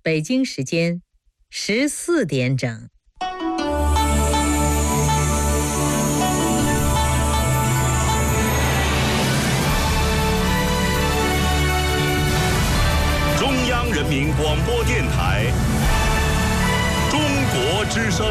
北京时间14点整。 中央人民广播电台中国之声。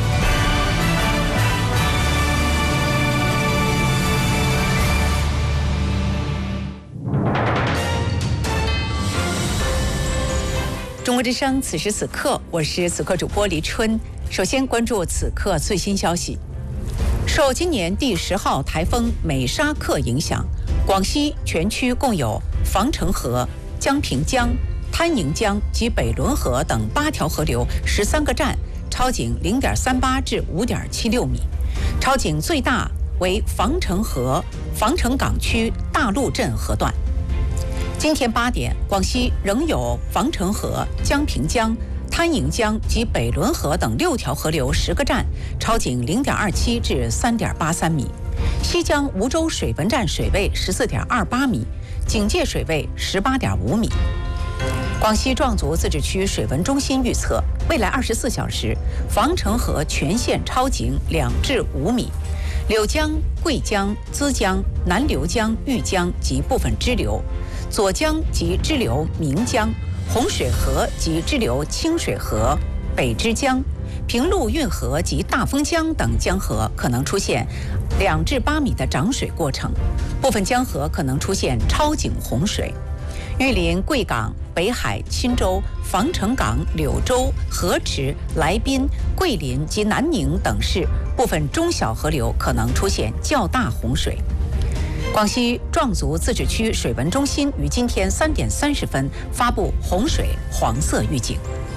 中国之声，此时此刻，我是此刻主播黎春。首先关注此刻最新消息。受今年第10号台风美沙克影响，广西全区共有防城河、江平江、滩营江及北仑河等8条河流13个站，超警0.38至5.76米。超警最大为防城河、防城港区大陆镇河段。今天8点，广西仍有防城河、江平江、滩营江及北仑河等6条河流10个站，超警0.27至3.83米。西江梧州水文站水位14.28米，警戒水位18.5米。广西壮族自治区水文中心预测，未来24小时，防城河全线超警2至5米，柳江、桂江、资江、南流江、豫江及部分支流，左江及支流岷江、洪水河及支流清水河、北支江、平陆运河及大丰江等江河可能出现2至8米的涨水过程，部分江河可能出现超警洪水。玉林、贵港、北海、钦州、防城港、柳州、河池、来宾、桂林及南宁等市部分中小河流可能出现较大洪水。广西壮族自治区水文中心于今天3点30分发布洪水黄色预警。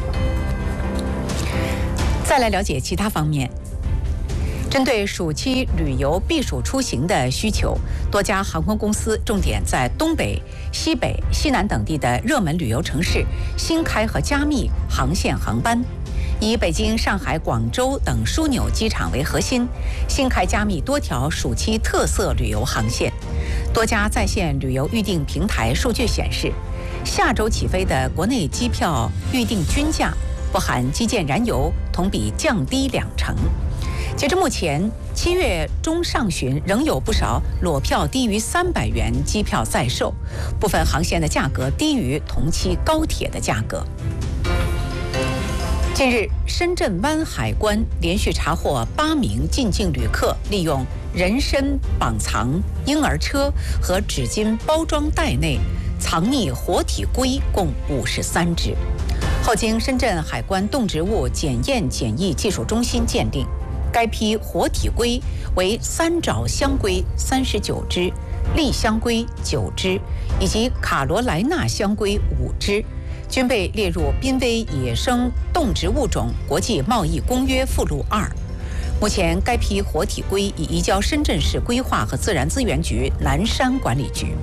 再来了解其他方面。针对暑期旅游避暑出行的需求，多家航空公司重点在东北、西北、西南等地的热门旅游城市新开和加密航线航班，以北京、上海、广州等枢纽机场为核心，新开加密多条暑期特色旅游航线。多家在线旅游预订平台数据显示，下周起飞的国内机票预订均价不含机建燃油同比降低2成。截至目前，7月中上旬仍有不少裸票低于300元机票在售，部分航线的价格低于同期高铁的价格。近日，深圳湾海关连续查获8名进境旅客利用人参绑藏婴儿车和纸巾包装袋内藏匿活体龟共53只。后经深圳海关动植物检验检疫技术中心鉴定，该批活体龟为3爪香龟39只、丽香龟9只以及卡罗莱纳香龟5只，均被列入濒危野生动植物种国际贸易公约附录2。目前，该批活体龟已移交深圳市规划和自然资源局南山管理局。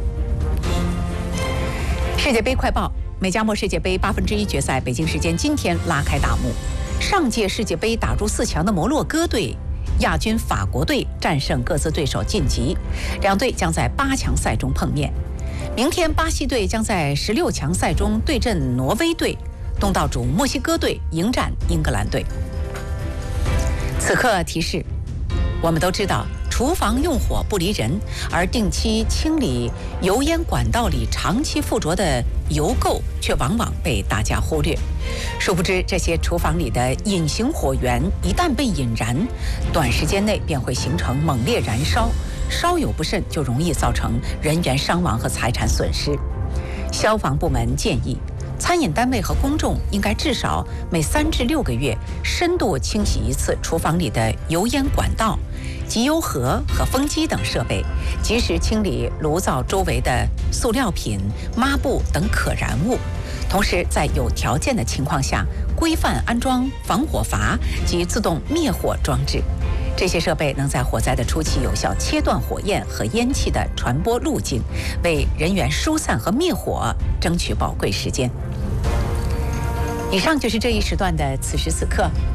世界杯快报：美加墨世界杯1/8决赛，北京时间今天拉开大幕。上届世界杯打入4强的摩洛哥队、亚军法国队战胜各自对手晋级，两队将在8强赛中碰面。明天巴西队将在16强赛中对阵挪威队，东道主墨西哥队迎战英格兰队。此刻提示：我们都知道厨房用火不离人，而定期清理油烟管道里长期附着的油垢却往往被大家忽略。殊不知，这些厨房里的隐形火源一旦被引燃，短时间内便会形成猛烈燃烧，稍有不慎就容易造成人员伤亡和财产损失。消防部门建议，餐饮单位和公众应该至少每3至6个月深度清洗一次厨房里的油烟管道、集油盒和风机等设备，及时清理炉灶周围的塑料品、抹布等可燃物。同时，在有条件的情况下，规范安装防火阀及自动灭火装置。这些设备能在火灾的初期有效切断火焰和烟气的传播路径，为人员疏散和灭火争取宝贵时间。以上就是这一时段的此时此刻，